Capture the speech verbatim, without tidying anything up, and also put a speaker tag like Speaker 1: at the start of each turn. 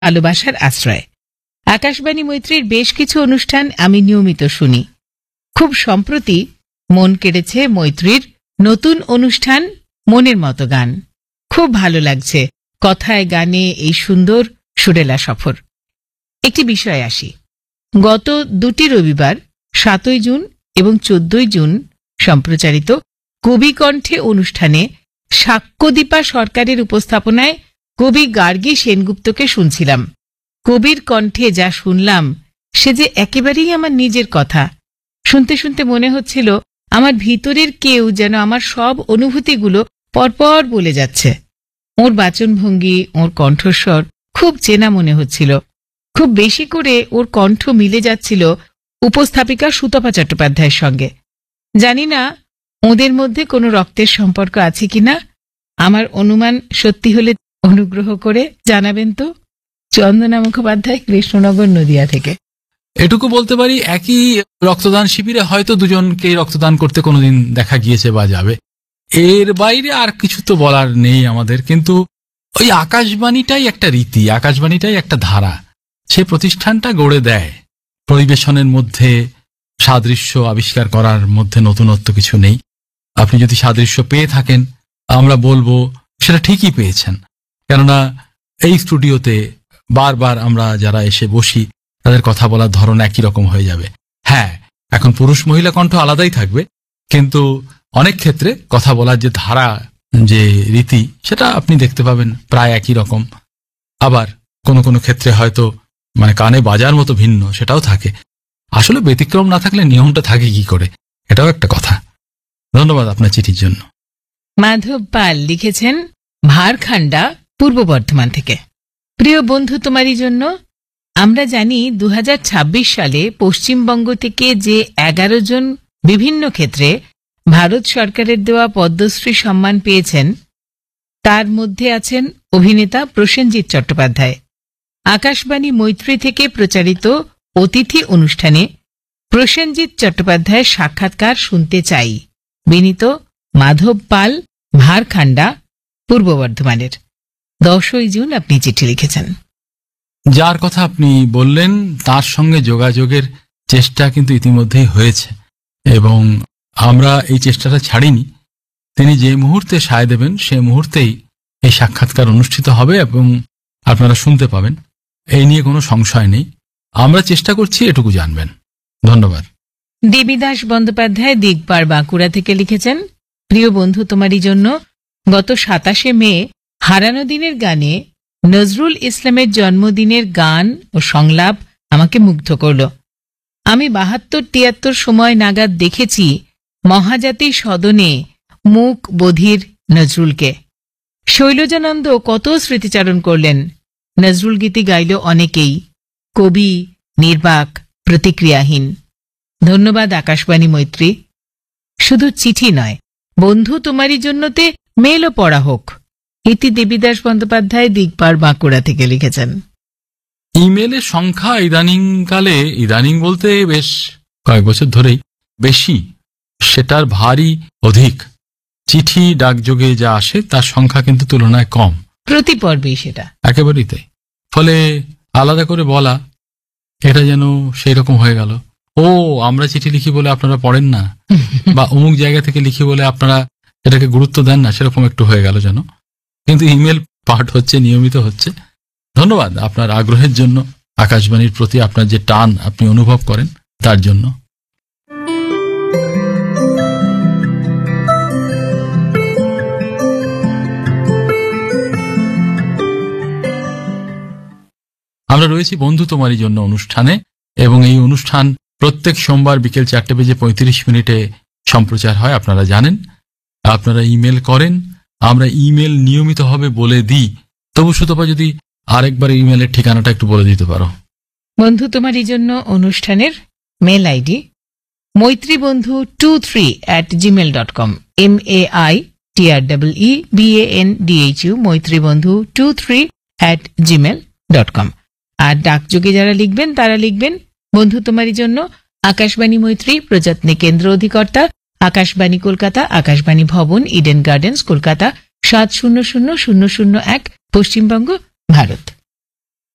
Speaker 1: ভালোবাসার আশ্রয়। আকাশবাণী মৈত্রীর বেশ কিছু অনুষ্ঠান আমি নিয়মিত শুনি। খুব সম্প্রতি মন কেড়েছে মৈত্রীর নতুন অনুষ্ঠান মনের মতো গান। খুব ভালো লাগছে কথায় গানে এই সুন্দর সুরেলা সফর। একটি বিষয়ে আসি। গত দুটি রবিবার সাতই জুন এবং চোদ্দই জুন সম্প্রচারিত কবি কণ্ঠে অনুষ্ঠানে সাক্ষ্যদীপা সরকারের উপস্থাপনায় কবি গার্গী সেনগুপ্তকে শুনছিলাম। কবির কণ্ঠে যা শুনলাম সে যে একেবারেই আমার নিজের কথা। শুনতে শুনতে মনে হচ্ছিল আমার ভিতরের কেউ যেন আমার সব অনুভূতিগুলো পরপর বলে যাচ্ছে। ওর বাচনভঙ্গি, ওর কণ্ঠস্বর খুব চেনা মনে হচ্ছিল। খুব বেশি করে ওর কণ্ঠ মিলে যাচ্ছিল উপস্থাপিকা সুতপা চট্টোপাধ্যায়ের সঙ্গে। জানি না ওদের মধ্যে কোনো রক্তের সম্পর্ক আছে কিনা। আমার অনুমান সত্যি হলে অনুগ্রহ করে জানাবেন তো। চন্দনা মুখোপাধ্যায়, কৃষ্ণনগর, নদিয়া থেকে।
Speaker 2: এটুকু বলতে পারি, একই রক্তদান শিবিরে হয়তো দুজনকে রক্তদান করতে কোনোদিন দেখা গিয়েছে বা যাবে। এর বাইরে আর কিছু তো বলার নেই আমাদের। কিন্তু ওই আকাশবাণীটাই একটা রীতি, আকাশবাণীটাই একটা ধারা। সে প্রতিষ্ঠানটা গড়ে দেয়। পরিবেশনের মধ্যে সাদৃশ্য আবিষ্কার করার মধ্যে নতুনত্ব কিছু নেই। আপনি যদি সাদৃশ্য পেয়ে থাকেন, আমরা বলবো সেটা ঠিকই পেয়েছেন। কেননা এই স্টুডিওতে বারবার আমরা যারা এসে বসি তাদের কথা বলার ধরন একই রকম হয়ে যাবে। হ্যাঁ, এখন পুরুষ মহিলা কণ্ঠ আলাদাই থাকবে, কিন্তু অনেক ক্ষেত্রে কথা বলার যে ধারা, যে রীতি, সেটা আপনি দেখতে পাবেন প্রায় একই রকম। আবার কোনো কোনো ক্ষেত্রে হয়তো মানে কানে বাজার মতো ভিন্ন সেটাও থাকে। আসলে ব্যতিক্রম না থাকলে নিয়মটা থাকে কি করে, এটাও একটা কথা। ধন্যবাদ আপনার চিঠির জন্য।
Speaker 1: মাধব পাল লিখেছেন ভারখান্ডা, পূর্ব বর্ধমান থেকে। প্রিয় বন্ধু, তোমারই জন্য। আমরা জানি দু হাজার ছাব্বিশ সালে পশ্চিমবঙ্গ থেকে যে এগারো জন বিভিন্ন ক্ষেত্রে ভারত সরকারের দেওয়া পদ্মশ্রী সম্মান পেয়েছেন তার মধ্যে আছেন অভিনেতা প্রসেনজিৎ চট্টোপাধ্যায়। আকাশবাণী মৈত্রী থেকে প্রচারিত অতিথি অনুষ্ঠানে প্রসেনজিৎ চট্টোপাধ্যায়ের সাক্ষাৎকার শুনতে চাই। বিনীত, মাধব পাল, ভারখান্ডা, পূর্ব বর্ধমানের। দশই জুন আপনি চিঠি লিখেছেন।
Speaker 2: যার কথা আপনি বললেন তার সঙ্গে যোগাযোগের চেষ্টা কিন্তু ইতিমধ্যেই হয়েছে এবং আমরা এই চেষ্টাটা ছাড়িনি। তিনি যে মুহূর্তে সায় দেবেন সে মুহূর্তেই এই সাক্ষাৎকার অনুষ্ঠিত হবে এবং আপনারা শুনতে পাবেন। এই নিয়ে কোনো সংশয় নেই। আমরা চেষ্টা করছি, এটুকু জানবেন। ধন্যবাদ।
Speaker 1: দেবীদাস বন্দ্যোপাধ্যায়, দিগপাড়, বাঁকুড়া থেকে লিখেছেন, প্রিয় বন্ধু তোমারই জন্য। গত সাতাশে মে হারানো দিনের গানে নজরুল ইসলামের জন্মদিনের গান ও সংলাপ আমাকে মুগ্ধ করল। আমি বাহাত্তর তিয়াত্তর সময় নাগাদ দেখেছি মহাজাতি সদনে মুখ বধির নজরুলকে। শৈলজানন্দ কত স্মৃতিচারণ করলেন। নজরুল গীতি গাইল অনেকেই। কবি নির্বাক, প্রতিক্রিয়াহীন। ধন্যবাদ আকাশবাণী মৈত্রী। শুধু চিঠি নয়, বন্ধু তোমারই জন্যতে মেলও পড়া হোক। ইতি দেবীদাস বন্দ্যোপাধ্যায়, দিগপাড়, বাঁকুড়া থেকে লিখেছেন।
Speaker 2: ইমেলের সংখ্যা ইদানিংকালে, ইদানিং বলতে বেশ কয়েক বছর ধরেই বেশি, সেটার ভারী অধিক। চিঠি ডাকযোগে যা আসে তার সংখ্যা কিন্তু তুলনায় কম।
Speaker 1: প্রতি পর্বেই সেটা
Speaker 2: একেবারেই তাই। ফলে আলাদা করে বলা এটা যেন সেই রকম হয়ে গেল, ও আমরা চিঠি লিখি বলে আপনারা পড়েন না, বা অমুক জায়গা থেকে লিখি বলে আপনারা এটাকে গুরুত্ব দেন না, সেরকম একটু হয়ে গেল যেন। কিন্তু ইমেল পাঠ হচ্ছে, নিয়মিত হচ্ছে। ধন্যবাদ আপনার আগ্রহের জন্য, আকাশবাণীর প্রতি আপনার যে টান আপনি অনুভব করেন তার জন্য। আমরা রয়েছি বন্ধু তোমারই জন্য অনুষ্ঠানে এবং এই অনুষ্ঠান প্রত্যেক সোমবার বিকেল চারটে বেজে পঁয়ত্রিশ মিনিটে সম্প্রচার হয়, আপনারা জানেন। আপনারা ইমেল করেন, আমরা ইমেল নিয়মিতভাবে বলে দিই। তবু সুতপা যদি আরেকবার ইমেলের ঠিকানাটা একটু বলে দিতে পারো।
Speaker 1: বন্ধু তোমারই জন্য অনুষ্ঠানের মেল আইডি মৈত্রী বন্ধু two three at Gmail dot com. M A I T R double E B A N D H U, মৈত্রী বন্ধু two three at Gmail dot com. আর ডাকযোগে যারা লিখবেন তারা লিখবেন বন্ধু তোমারই জন্য, আকাশবাণী মৈত্রী, প্রযত্নে কেন্দ্র অধিকর্তা, আকাশবাণী কলকাতা, আকাশবাণী ভবন, ইডেন গার্ডেন্স, কলকাতা সাত শূন্য শূন্য শূন্য শূন্য এক, পশ্চিমবঙ্গ, ভারত।